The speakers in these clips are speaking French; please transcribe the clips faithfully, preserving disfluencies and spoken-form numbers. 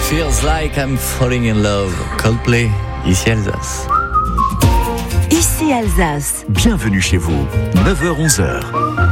Feels like I'm falling in love. Coldplay, ici Alsace. Ici Alsace. Bienvenue chez vous. neuf heures onze heures.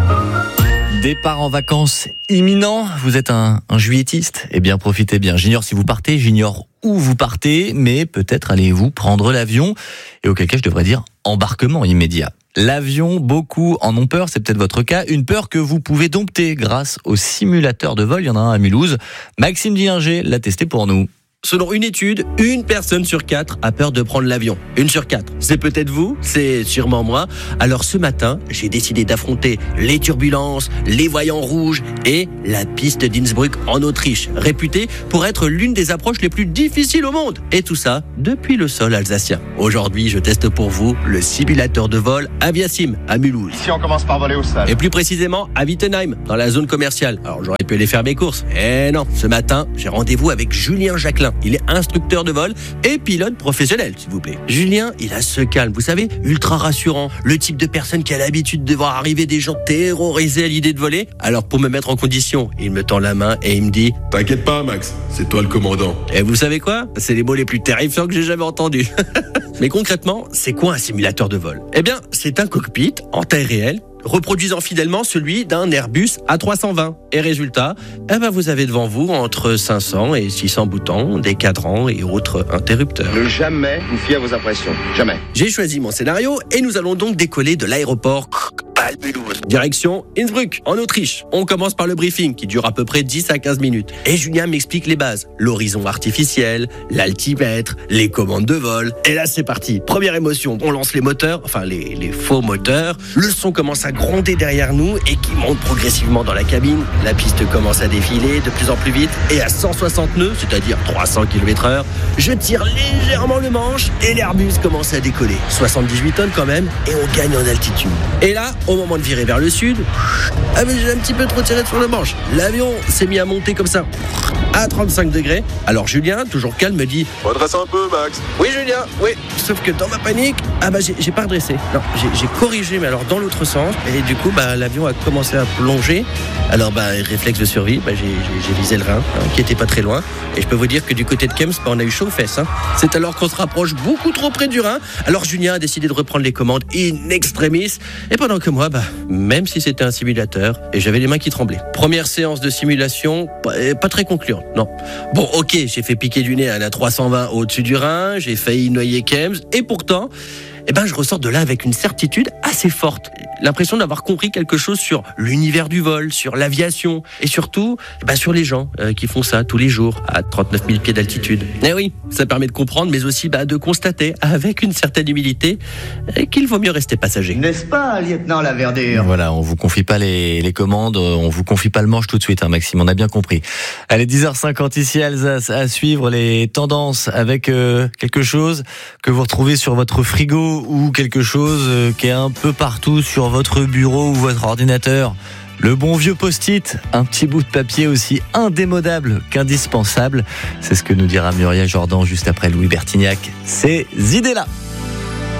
Départ en vacances imminent. Vous êtes un, un juillettiste ? Eh bien, profitez bien. J'ignore si vous partez, j'ignore où vous partez, mais peut-être allez-vous prendre l'avion. Et auquel cas, je devrais dire embarquement immédiat. L'avion, beaucoup en ont peur, c'est peut-être votre cas. Une peur que vous pouvez dompter grâce au simulateur de vol. Il y en a un à Mulhouse. Maxime Dihinger l'a testé pour nous. Selon une étude, une personne sur quatre a peur de prendre l'avion. Une sur quatre. C'est peut-être vous, c'est sûrement moi. Alors ce matin, j'ai décidé d'affronter les turbulences, les voyants rouges et la piste d'Innsbruck en Autriche, réputée pour être l'une des approches les plus difficiles au monde. Et tout ça depuis le sol alsacien. Aujourd'hui, je teste pour vous le simulateur de vol Aviasim à Mulhouse. Ici, on commence par voler au sol. Et plus précisément à Wittenheim, dans la zone commerciale. Alors j'aurais pu aller faire mes courses. Eh non, ce matin, j'ai rendez-vous avec Julien Jacquelin. Il est instructeur de vol et pilote professionnel, s'il vous plaît. Julien, il a ce calme, vous savez, ultra rassurant. Le type de personne qui a l'habitude de voir arriver des gens terrorisés à l'idée de voler. Alors pour me mettre en condition, il me tend la main et il me dit « T'inquiète pas, Max, c'est toi le commandant. » Et vous savez quoi ? C'est les mots les plus terrifiants que j'ai jamais entendus. Mais concrètement, c'est quoi un simulateur de vol ? Eh bien, c'est un cockpit en taille réelle, reproduisant fidèlement celui d'un Airbus A trois cent vingt. Et résultat, eh ben vous avez devant vous entre cinq cents et six cents boutons, des cadrans et autres interrupteurs. Ne jamais vous fier à vos impressions. Jamais. J'ai choisi mon scénario et nous allons donc décoller de l'aéroport Mulhouse. Direction Innsbruck, en Autriche. On commence par le briefing qui dure à peu près dix à quinze minutes. Et Julien m'explique les bases. L'horizon artificiel, l'altimètre, les commandes de vol. Et là, c'est parti. Première émotion. On lance les moteurs, enfin les, les faux moteurs. Le son commence à gronder derrière nous et qui monte progressivement dans la cabine. La piste commence à défiler de plus en plus vite. Et à cent soixante nœuds, c'est-à-dire trois cents kilomètres heure, je tire légèrement le manche et l'Airbus commence à décoller. soixante-dix-huit tonnes quand même et on gagne en altitude. Et là, au moment de virer vers le sud, ah mais j'ai un petit peu trop tiré sur le manche. L'avion s'est mis à monter comme ça à trente-cinq degrés. Alors Julien, toujours calme, me dit Redresse un peu, Max. oui Julien, oui. Sauf que dans ma panique, ah bah j'ai, j'ai pas redressé. Non, j'ai, j'ai corrigé, mais alors dans l'autre sens. Et du coup, bah l'avion a commencé à plonger. Alors bah réflexe de survie, bah j'ai, j'ai, j'ai visé le Rhin, hein, qui était pas très loin. Et je peux vous dire que du côté de Kems, bah, on a eu chaud aux fesses. Hein. C'est alors qu'on se rapproche beaucoup trop près du Rhin. Alors Julien a décidé de reprendre les commandes in extremis. Et pendant que moi, bah même si c'était un simulateur, et j'avais les mains qui tremblaient. Première séance de simulation, pas, pas très concluante, non. Bon, ok, j'ai fait piquer du nez à la trois cent vingt au-dessus du Rhin, j'ai failli noyer Kems, et pourtant, eh ben, je ressors de là avec une certitude assez forte. L'impression d'avoir compris quelque chose sur l'univers du vol, sur l'aviation, et surtout, eh ben, sur les gens euh, qui font ça tous les jours, à trente-neuf mille pieds d'altitude. Eh oui, ça permet de comprendre, mais aussi bah, de constater, avec une certaine humilité, euh, qu'il vaut mieux rester passager. N'est-ce pas, lieutenant Laverdure ? Voilà, on vous confie pas les, les commandes, on vous confie pas le manche tout de suite, hein, Maxime, on a bien compris. Allez, dix heures cinquante ici à Alsace, à suivre les tendances avec euh, quelque chose que vous retrouvez sur votre frigo ou quelque chose euh, qui est un peu partout sur votre bureau ou votre ordinateur. Le bon vieux post-it, un petit bout de papier aussi indémodable qu'indispensable. C'est ce que nous dira Muriel Jordan juste après Louis Bertignac. Ces idées-là.